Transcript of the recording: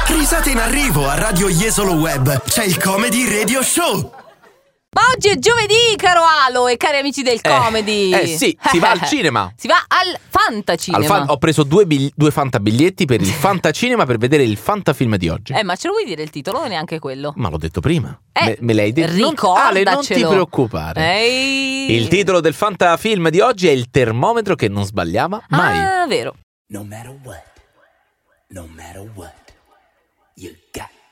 Risate in arrivo a Radio Jesolo Web. C'è il Comedy Radio Show. Ma oggi è giovedì, caro Alo e cari amici del comedy. Sì, si va al cinema. Si va al Fantacinema. Ho preso due fantabiglietti per il Fantacinema per vedere il Fantafilm di oggi. Ma ce lo vuoi dire il titolo o neanche quello? Ma l'ho detto prima. Me l'hai detto. Ricordacelo. Ale, non ti preoccupare. Il titolo del Fantafilm di oggi è Il termometro che non sbagliava mai. Ah, vero. No matter what, you got